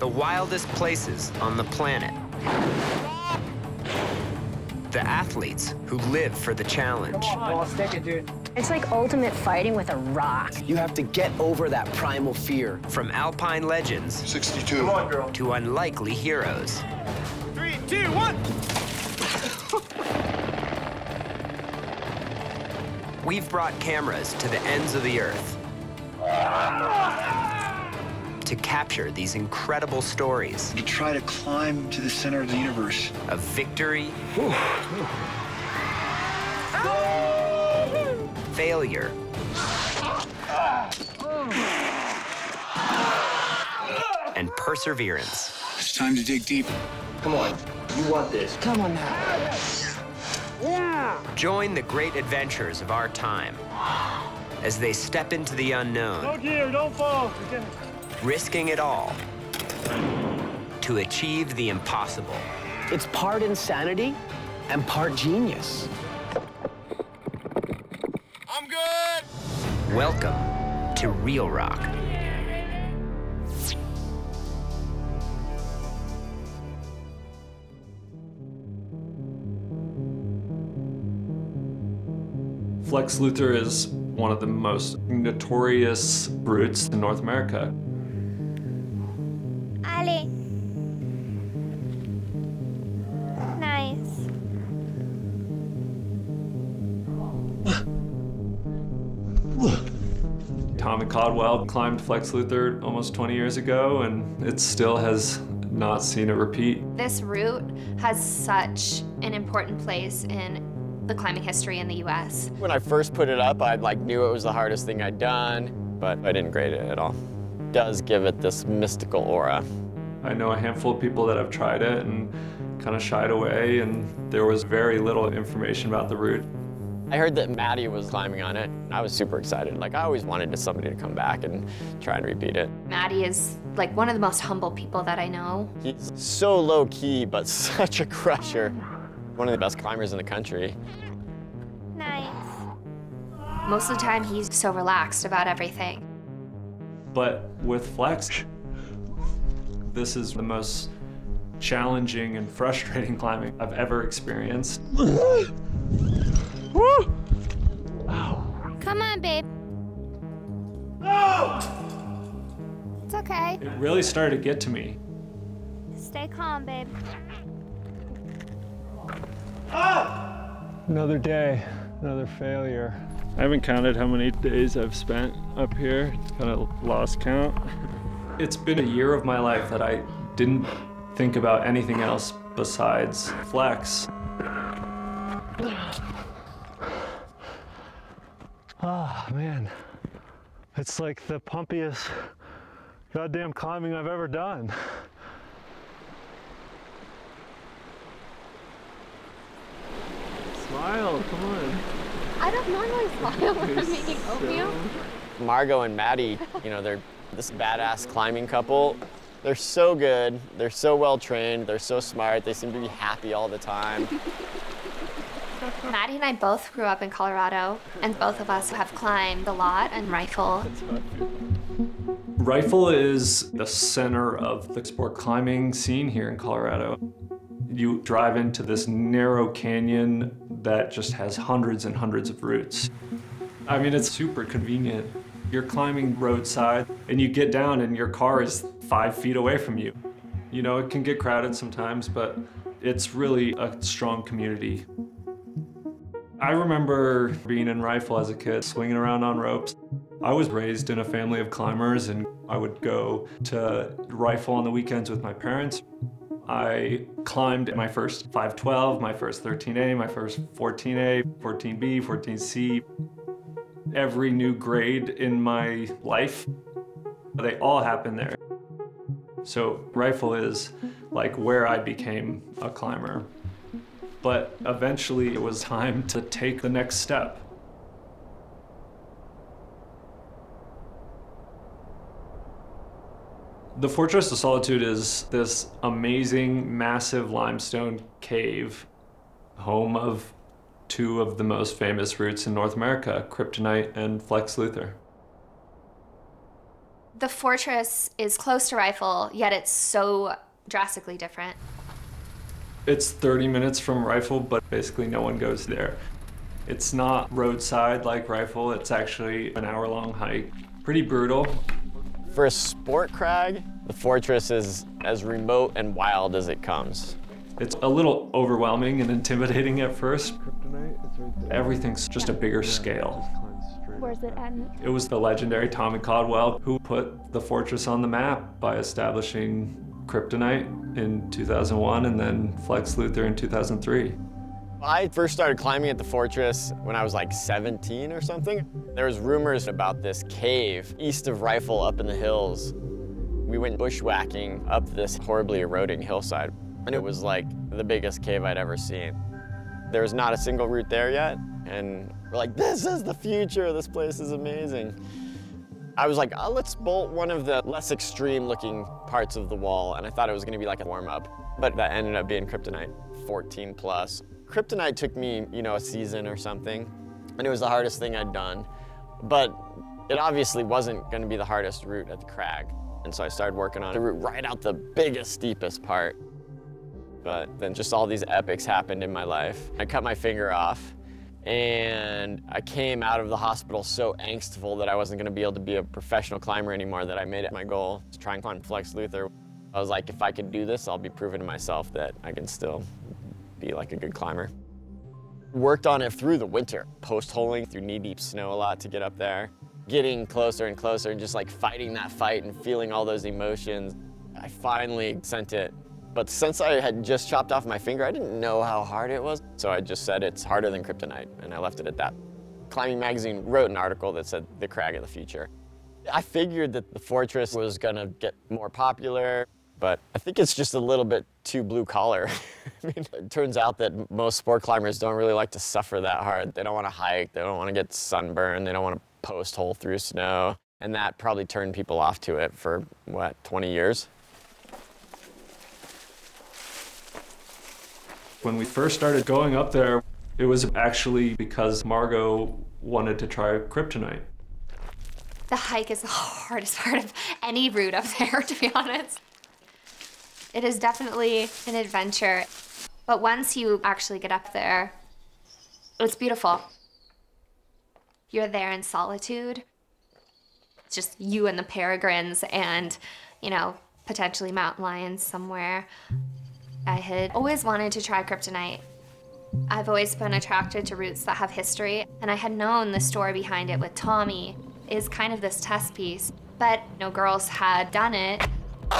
the wildest places on the planet. The athletes who live for the challenge. Well, stick it, dude. It's like ultimate fighting with a rock. You have to get over that primal fear. From alpine legends 62. Come on, girl. to unlikely heroes. 3, 2, 1. We've brought cameras to the ends of the earth to capture these incredible stories To try to climb to the center of the universe. of victory, failure, and perseverance. It's time to dig deep. Come on. You want this. Come on now. Join the great adventures of our time as they step into the unknown, Don't fall. risking it all to achieve the impossible. It's part insanity and part genius. I'm good! Welcome to Real Rock. Flex Luthor is one of the most notorious routes in North America. Ali. Nice. Tommy Caldwell climbed Flex Luthor almost 20 years ago, and it still has not seen a repeat. This route has such an important place in the climbing history in the U.S. When I first put it up, I knew it was the hardest thing I'd done, but I didn't grade it at all. It does give it this mystical aura. I know a handful of people that have tried it and kind of shied away, and there was very little information about the route. I heard that Maddie was climbing on it. I was super excited. I always wanted somebody to come back and try and repeat it. Maddie is one of the most humble people that I know. He's so low key, but such a crusher. One of the best climbers in the country. Nice. Most of the time, he's so relaxed about everything. But with Flex, this is the most challenging and frustrating climbing I've ever experienced. Come on, babe. It's okay. It really started to get to me. Stay calm, babe. Another day, another failure. I haven't counted how many days I've spent up here. It's kind of lost count. It's been a year of my life that I didn't think about anything else besides Flex. Ah, man. It's like the pumpiest goddamn climbing I've ever done. Smile, come on. I don't normally smile when I'm making oatmeal. Margot and Maddie, they're this badass climbing couple. They're so good, they're so well trained, they're so smart, they seem to be happy all the time. Maddie and I both grew up in Colorado, and both of us have climbed a lot and Rifle. Rifle is the center of the sport climbing scene here in Colorado. You drive into this narrow canyon that just has hundreds and hundreds of routes. I mean, it's super convenient. You're climbing roadside and you get down and your car is 5 feet away from you. It can get crowded sometimes, but it's really a strong community. I remember being in Rifle as a kid, swinging around on ropes. I was raised in a family of climbers, and I would go to Rifle on the weekends with my parents. I climbed my first 512, my first 13A, my first 14A, 14B, 14C. Every new grade in my life, they all happened there. So Rifle is where I became a climber. But eventually it was time to take the next step. The Fortress of Solitude is this amazing, massive limestone cave, home of two of the most famous routes in North America, Kryptonite and Flex Luthor. The Fortress is close to Rifle, yet it's so drastically different. It's 30 minutes from Rifle, but basically no one goes there. It's not roadside like Rifle, it's actually an hour-long hike. Pretty brutal. For a sport crag, the Fortress is as remote and wild as it comes. It's a little overwhelming and intimidating at first. Kryptonite is right there. Everything's just a bigger scale. Where's it end? It was the legendary Tommy Caldwell who put the Fortress on the map by establishing Kryptonite in 2001 and then Flex Luthor in 2003. I first started climbing at the Fortress when I was like 17 or something. There was rumors about this cave east of Rifle up in the hills. We went bushwhacking up this horribly eroding hillside, and it was like the biggest cave I'd ever seen. There was not a single route there yet, and we're like, this is the future, this place is amazing. I was like, oh, let's bolt one of the less extreme looking parts of the wall, and I thought it was gonna be like a warm up, but that ended up being Kryptonite, 14 plus. Kryptonite took me, a season or something, and it was the hardest thing I'd done, but it obviously wasn't gonna be the hardest route at the crag. And so I started working on the route right out the biggest, steepest part. But then just all these epics happened in my life. I cut my finger off, and I came out of the hospital so angstful that I wasn't gonna be able to be a professional climber anymore that I made it my goal to try and climb Flex Luthor. I was like, if I could do this, I'll be proving to myself that I can still be like a good climber. Worked on it through the winter, post-holing through knee-deep snow a lot to get up there. Getting closer and closer and just like fighting that fight and feeling all those emotions. I finally sent it. But since I had just chopped off my finger, I didn't know how hard it was. So I just said it's harder than Kryptonite, and I left it at that. Climbing Magazine wrote an article that said the crag of the future. I figured that the Fortress was gonna get more popular, but I think it's just a little bit too blue collar. I mean, it turns out that most sport climbers don't really like to suffer that hard. They don't wanna hike, they don't wanna get sunburned, they don't wanna post hole through snow. And that probably turned people off to it for, 20 years? When we first started going up there, it was actually because Margot wanted to try Kryptonite. The hike is the hardest part of any route up there, to be honest. It is definitely an adventure, but once you actually get up there, it's beautiful. You're there in solitude. It's just you and the peregrines and, potentially mountain lions somewhere. I had always wanted to try Kryptonite. I've always been attracted to routes that have history, and I had known the story behind it with Tommy is kind of this test piece. But no girls had done it,